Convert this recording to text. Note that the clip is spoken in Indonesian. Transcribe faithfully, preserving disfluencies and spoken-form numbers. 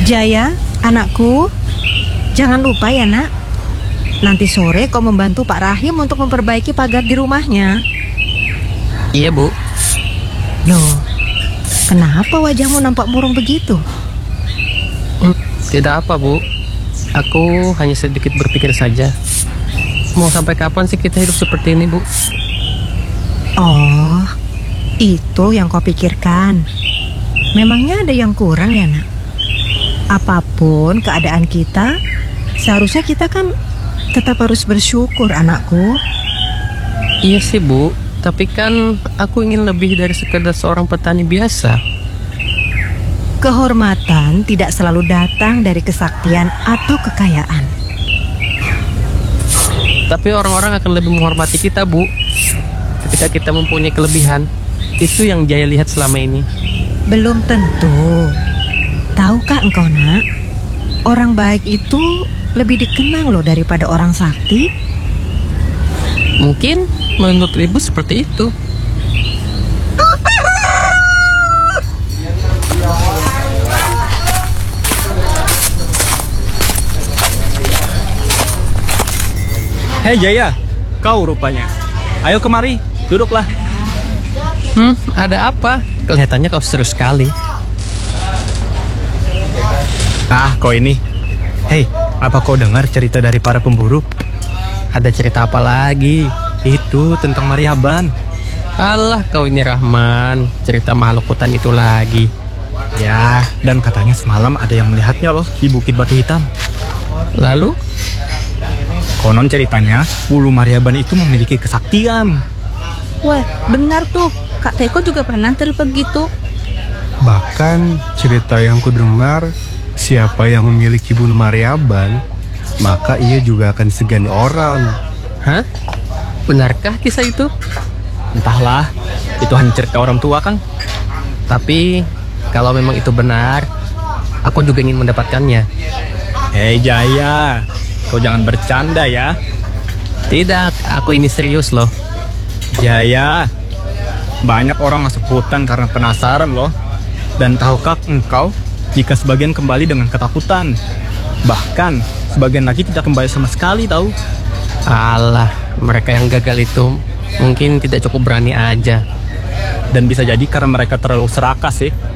Jaya, anakku, jangan lupa ya nak. Nanti sore kau membantu Pak Rahim untuk memperbaiki pagar di rumahnya. Iya, Bu. Loh, kenapa wajahmu nampak murung begitu? Hmm, tidak apa, Bu. Aku hanya sedikit berpikir saja. Mau sampai kapan sih kita hidup seperti ini, Bu? Oh, itu yang kau pikirkan. Memangnya ada yang kurang ya nak? Apapun keadaan kita, seharusnya kita kan tetap harus bersyukur, anakku. Iya sih, Bu. Tapi kan aku ingin lebih dari sekedar seorang petani biasa. Kehormatan tidak selalu datang dari kesaktian atau kekayaan. Tapi orang-orang akan lebih menghormati kita, Bu, ketika kita mempunyai kelebihan. Itu yang Jaya lihat selama ini. Belum tentu. Tahukah engkau nak, orang baik itu lebih dikenang loh daripada orang sakti. Mungkin menurut Ibu seperti itu. Hei Jaya, kau rupanya. Ayo kemari, duduklah. Hmm, ada apa? Kelihatannya kau seru sekali. Ah, kau ini. Hei, apa kau dengar cerita dari para pemburu? Ada cerita apa lagi? Itu tentang Maryaban. Alah, kau ini Rahman. Cerita makhluk hutan itu lagi. Ya, dan katanya semalam ada yang melihatnya loh di Bukit Batu Hitam. Lalu? Konon ceritanya, bulu Maryaban itu memiliki kesaktian. Wah, benar tuh. Kak Teko juga pernah terlibat gitu. Bahkan cerita yang kudengar, siapa yang memiliki bulu Maryaban, maka ia juga akan segani orang. Hah? Benarkah kisah itu? Entahlah, itu hanya cerita orang tua, Kang. Tapi kalau memang itu benar, aku juga ingin mendapatkannya. Hei Jaya, kau jangan bercanda ya. Tidak, aku ini serius loh. Jaya, banyak orang masuk hutan karena penasaran loh. Dan tahukah engkau, jika sebagian kembali dengan ketakutan, bahkan sebagian lagi tidak kembali sama sekali tahu. Alah, mereka yang gagal itu mungkin tidak cukup berani aja. Dan bisa jadi karena mereka terlalu serakah sih.